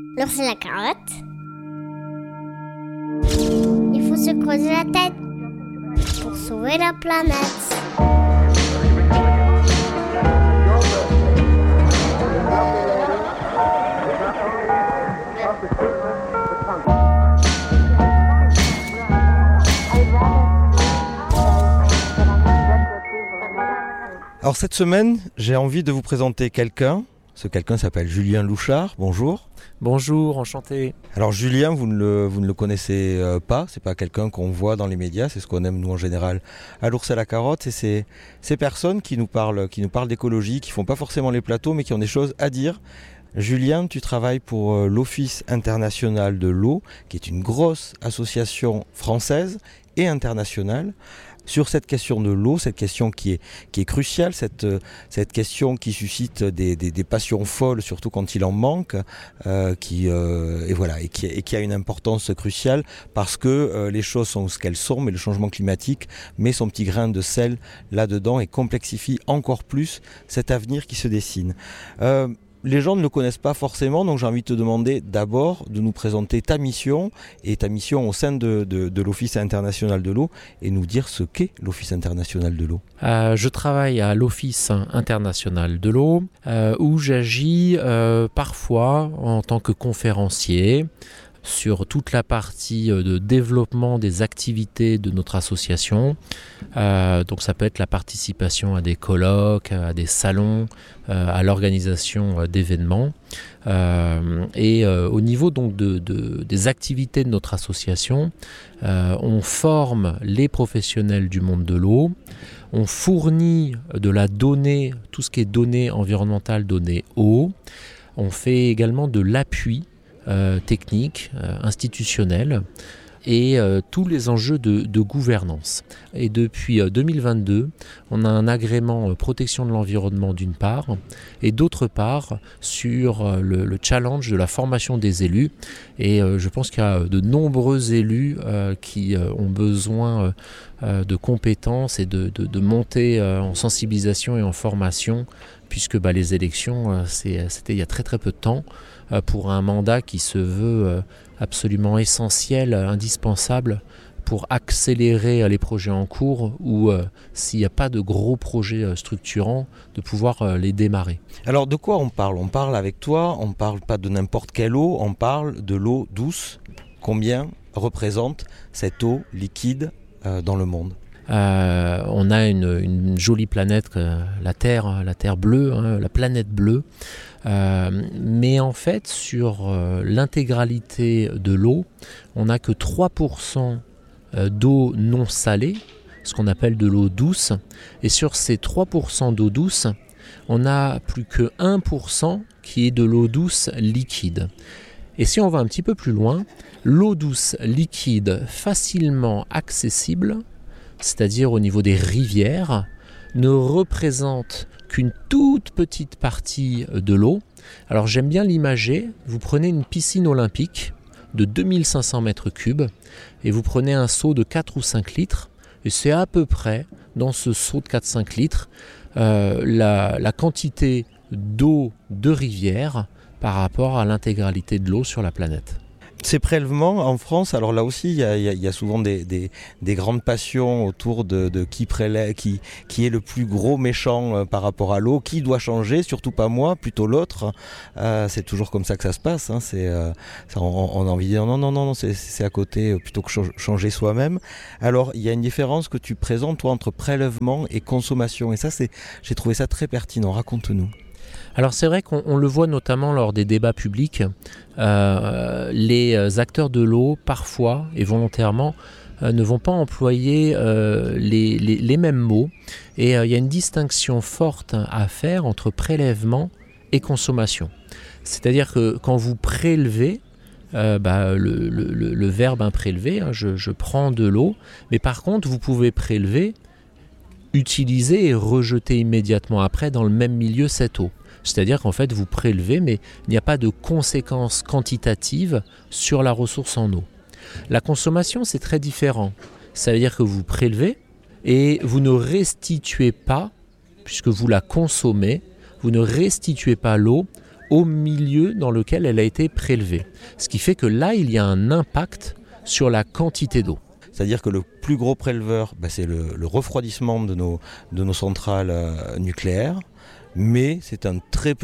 L'ours et la carotte. Il faut se creuser la tête pour sauver la planète. Alors cette semaine, j'ai envie de vous présenter quelqu'un. Ce quelqu'un s'appelle Julien Louchard. Bonjour. Bonjour, enchanté. Alors Julien, vous ne le connaissez pas. C'est pas quelqu'un qu'on voit dans les médias. C'est ce qu'on aime nous en général à l'ours et à la carotte. Et c'est ces personnes qui nous parlent d'écologie, qui font pas forcément les plateaux, mais qui ont des choses à dire. Julien, tu travailles pour l'Office international de l'eau, qui est une grosse association française et internationale, sur cette question de l'eau, cette question qui est cruciale, cette question qui suscite des passions folles, surtout quand il en manque, et qui a une importance cruciale parce que les choses sont ce qu'elles sont, mais le changement climatique met son petit grain de sel là-dedans et complexifie encore plus cet avenir qui se dessine. Les gens ne le connaissent pas forcément, donc j'ai envie de te demander d'abord de nous présenter ta mission au sein de l'Office international de l'eau et nous dire ce qu'est l'Office international de l'eau. Je travaille à l'Office international de l'eau où j'agis parfois en tant que conférencier sur toute la partie de développement des activités de notre association. Donc ça peut être la participation à des colloques, à des salons, à l'organisation d'événements. Et au niveau donc des activités de notre association, on forme les professionnels du monde de l'eau, on fournit de la donnée, tout ce qui est données environnementales, données eau. On fait également de l'appui technique, institutionnel et tous les enjeux de gouvernance. Et depuis 2022, on a un agrément protection de l'environnement d'une part et d'autre part sur le challenge de la formation des élus. Et je pense qu'il y a de nombreux élus qui ont besoin de compétences et de monter en sensibilisation et en formation puisque les élections, c'était il y a très très peu de temps, pour un mandat qui se veut absolument essentiel, indispensable pour accélérer les projets en cours ou s'il n'y a pas de gros projets structurants, de pouvoir les démarrer. Alors de quoi on parle ? On parle avec toi, on ne parle pas de n'importe quelle eau, on parle de l'eau douce. Combien représente cette eau liquide dans le monde ? On a une jolie planète, la Terre bleue, la planète bleue. Mais en fait, sur l'intégralité de l'eau, on n'a que 3% d'eau non salée, ce qu'on appelle de l'eau douce. Et sur ces 3% d'eau douce, on n'a plus que 1% qui est de l'eau douce liquide. Et si on va un petit peu plus loin, l'eau douce liquide facilement accessible, c'est-à-dire au niveau des rivières, ne représente qu'une toute petite partie de l'eau. Alors j'aime bien l'imager, vous prenez une piscine olympique de 2500 mètres cubes et vous prenez un seau de 4 ou 5 litres et c'est à peu près dans ce seau de 4-5 litres la quantité d'eau de rivière par rapport à l'intégralité de l'eau sur la planète. Ces prélèvements en France, alors là aussi, il y a souvent des grandes passions autour de qui prélève, qui est le plus gros méchant par rapport à l'eau, qui doit changer, surtout pas moi, plutôt l'autre. C'est toujours comme ça que ça se passe. Hein. On a envie de dire non, c'est à côté plutôt que changer soi-même. Alors, il y a une différence que tu présentes, toi, entre prélèvement et consommation. Et ça, j'ai trouvé ça très pertinent. Raconte-nous. Alors c'est vrai qu'on le voit notamment lors des débats publics, les acteurs de l'eau, parfois et volontairement, ne vont pas employer les mêmes mots. Et il y a une distinction forte à faire entre prélèvement et consommation. C'est-à-dire que quand vous prélevez, le verbe prélever, je prends de l'eau, mais par contre vous pouvez prélever, utiliser et rejeter immédiatement après dans le même milieu cette eau. C'est-à-dire qu'en fait vous prélevez mais il n'y a pas de conséquences quantitatives sur la ressource en eau. La consommation c'est très différent. Ça veut dire que vous prélevez et vous ne restituez pas, puisque vous la consommez, vous ne restituez pas l'eau au milieu dans lequel elle a été prélevée. Ce qui fait que là, il y a un impact sur la quantité d'eau. C'est-à-dire que le plus gros préleveur, c'est le refroidissement de nos centrales nucléaires, mais c'est un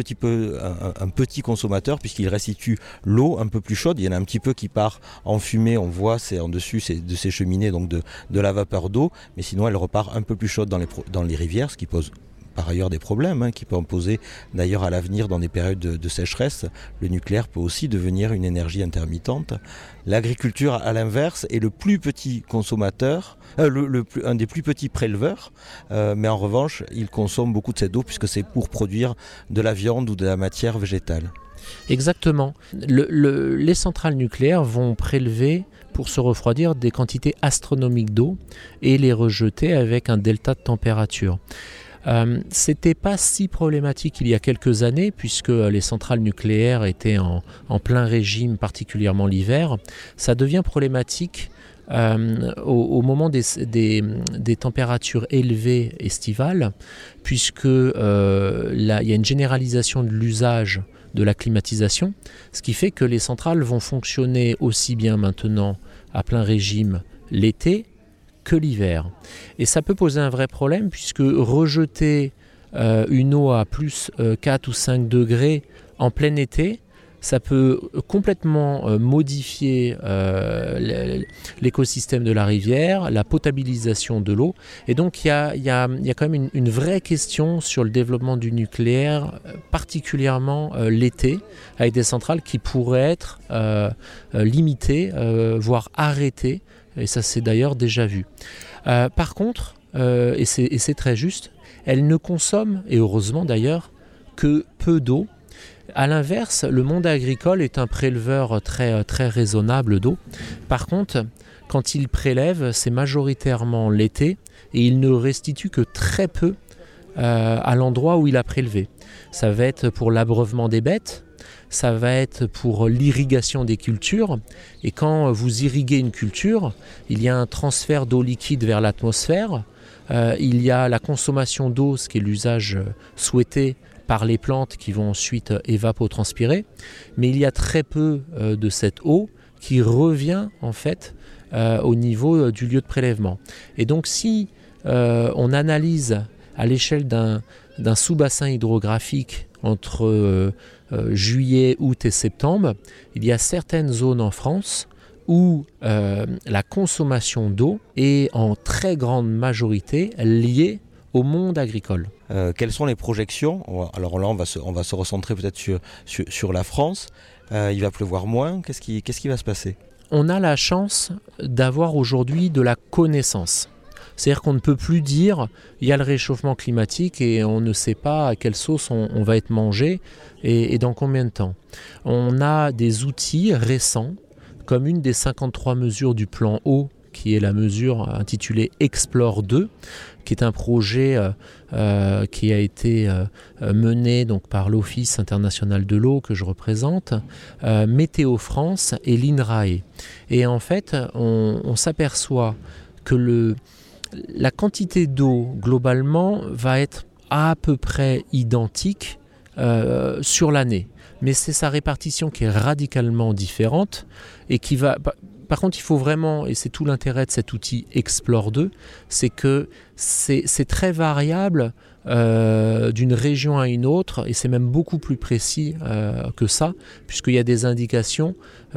petit consommateur puisqu'il restitue l'eau un peu plus chaude. Il y en a un petit peu qui part en fumée, on voit, c'est en dessus de ces cheminées, donc de la vapeur d'eau, mais sinon elle repart un peu plus chaude dans les rivières, ce qui pose par ailleurs des problèmes, qui peut en poser d'ailleurs à l'avenir dans des périodes de sécheresse. Le nucléaire peut aussi devenir une énergie intermittente. L'agriculture, à l'inverse, est le plus petit consommateur, un des plus petits préleveurs, mais en revanche, il consomme beaucoup de cette eau puisque c'est pour produire de la viande ou de la matière végétale. Exactement. Les centrales nucléaires vont prélever pour se refroidir des quantités astronomiques d'eau et les rejeter avec un delta de température. C'était pas si problématique il y a quelques années puisque les centrales nucléaires étaient en plein régime, particulièrement l'hiver. Ça devient problématique au moment des températures élevées estivales puisque il y a une généralisation de l'usage de la climatisation, ce qui fait que les centrales vont fonctionner aussi bien maintenant à plein régime l'été que l'hiver. Et ça peut poser un vrai problème puisque rejeter une eau à plus 4 ou 5 degrés en plein été, ça peut complètement modifier l'écosystème de la rivière, la potabilisation de l'eau. Et donc il y a quand même une vraie question sur le développement du nucléaire, particulièrement l'été, avec des centrales qui pourraient être limitées, voire arrêtées. Et ça s'est d'ailleurs déjà vu. Par contre, et c'est très juste, elles ne consomment, et heureusement d'ailleurs, que peu d'eau. A l'inverse, le monde agricole est un préleveur très, très raisonnable d'eau. Par contre, quand il prélève, c'est majoritairement l'été et il ne restitue que très peu à l'endroit où il a prélevé. Ça va être pour l'abreuvement des bêtes, ça va être pour l'irrigation des cultures. Et quand vous irriguez une culture, il y a un transfert d'eau liquide vers l'atmosphère. Il y a la consommation d'eau, ce qui est l'usage souhaité par les plantes qui vont ensuite évapotranspirer. Mais il y a très peu de cette eau qui revient en fait au niveau du lieu de prélèvement. Et donc si on analyse à l'échelle d'un sous-bassin hydrographique entre juillet, août et septembre, il y a certaines zones en France où la consommation d'eau est en très grande majorité liée au monde agricole. Quelles sont les projections ? Alors là, on va se recentrer peut-être sur la France. Il va pleuvoir moins. Qu'est-ce qui va se passer ? On a la chance d'avoir aujourd'hui de la connaissance. C'est-à-dire qu'on ne peut plus dire il y a le réchauffement climatique et on ne sait pas à quelle sauce on va être mangé et dans combien de temps. On a des outils récents, comme une des 53 mesures du plan eau, qui est la mesure intitulée Explore 2, qui est un projet qui a été mené donc, par l'Office international de l'eau que je représente, Météo France et l'INRAE. Et en fait, on s'aperçoit que la quantité d'eau, globalement, va être à peu près identique sur l'année. Mais c'est sa répartition qui est radicalement différente et qui va... Par contre, il faut vraiment, et c'est tout l'intérêt de cet outil Explore 2, c'est que c'est très variable d'une région à une autre, et c'est même beaucoup plus précis que ça, puisqu'il y a des indications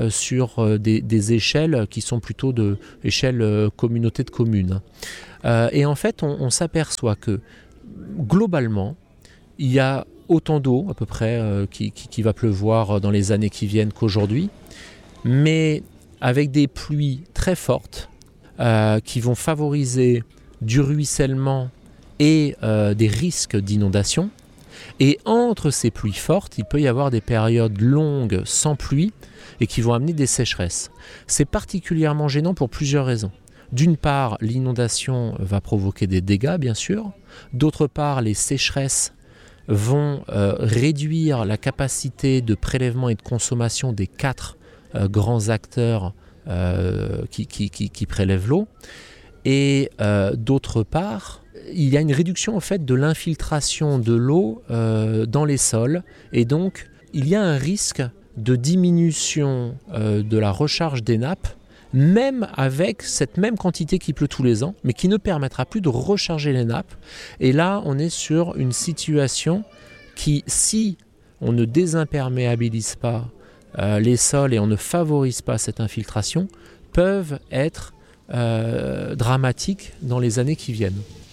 sur des échelles qui sont plutôt de échelle communauté de communes. Et en fait, on s'aperçoit que globalement, il y a autant d'eau à peu près qui va pleuvoir dans les années qui viennent qu'aujourd'hui, mais avec des pluies très fortes qui vont favoriser du ruissellement et des risques d'inondation. Et entre ces pluies fortes, il peut y avoir des périodes longues sans pluie et qui vont amener des sécheresses. C'est particulièrement gênant pour plusieurs raisons. D'une part, l'inondation va provoquer des dégâts, bien sûr. D'autre part, les sécheresses vont réduire la capacité de prélèvement et de consommation des 4 grands acteurs qui prélèvent l'eau. Et d'autre part, il y a une réduction en fait de l'infiltration de l'eau dans les sols et donc il y a un risque de diminution de la recharge des nappes, même avec cette même quantité qui pleut tous les ans, mais qui ne permettra plus de recharger les nappes. Et là, on est sur une situation qui, si on ne désimperméabilise pas les sols et on ne favorise pas cette infiltration, peuvent être dramatiques dans les années qui viennent.